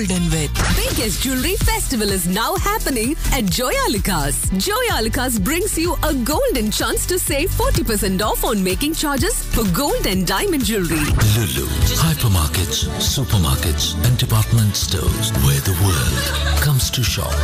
golden with. Biggest jewelry festival is now happening at Joyalukas. Joyalukas brings you a golden chance to save 40% off on making charges for gold and diamond jewelry. Lulu, hypermarkets, supermarkets, and department stores where the world comes to shop.